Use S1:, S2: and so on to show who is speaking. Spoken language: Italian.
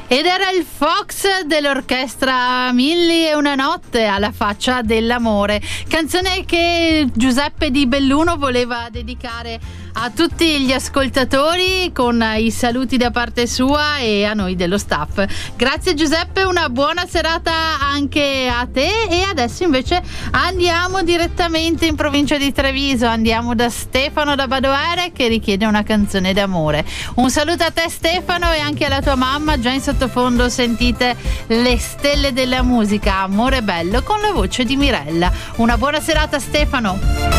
S1: Ed era il Fox dell'orchestra Mille e una notte, alla faccia dell'amore, canzone che Giuseppe di Belluno voleva dedicare a tutti gli ascoltatori con i saluti da parte sua e a noi dello staff. Grazie Giuseppe, una buona serata anche a te. E adesso invece andiamo direttamente in provincia di Treviso, andiamo da Stefano da Badoere che richiede una canzone d'amore. Un saluto a te Stefano e anche alla tua mamma. Già in sottofondo sentite Le stelle della musica, Amore bello, con la voce di Mirella. Una buona serata Stefano.